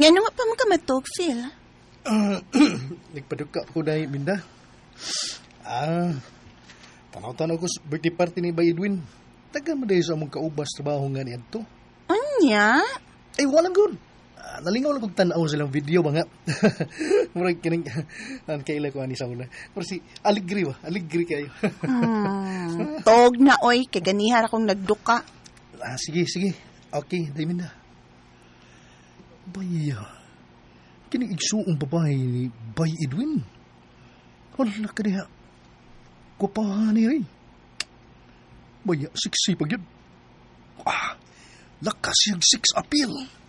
Nga nga pa mo ka matog, Phil. Nagpaduka ko dahil, Minda. Tanaw-tanaw ko sa birthday party ni Bay Edwin. Taga mo dahil sa among kaubas trabaho nga niyan to. Anya? Ay, walang good. Nalingaw lang kong tanaw silang video ba nga. Murag kining kaila ko ani sa una. Pero si Aligri ba? Aligri kayo. Tog na, oy. Kaganihar akong nagduka. Sige. Okay, dahil Minda. Bay, kining igsuong babae ni Bay Edwin. Wala ka diha. Kupahan ni rin. Bay, siksi pag yun. Lakas yung sex appeal.